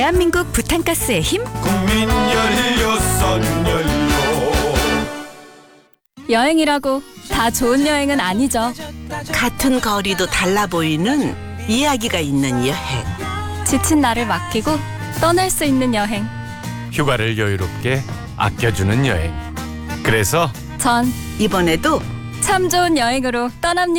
대한민국 부탄가스의 힘. 국민 16연료. 여행이라고 다 좋은 여행은 아니죠. 같은 거리도 달라 보이는 이야기가 있는 여행. 지친 나를 맡기고 떠날 수 있는 여행. 휴가를 여유롭게 아껴주는 여행. 그래서 전 이번에도 참 좋은 여행으로 떠납니다.